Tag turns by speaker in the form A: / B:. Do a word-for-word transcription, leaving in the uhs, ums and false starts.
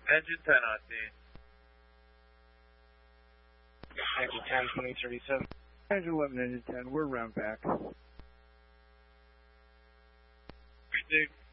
A: Engine ten on scene.
B: Engine ten, twenty thirty-seven.
C: Engine eleven, engine ten, we're round back.
A: Retake.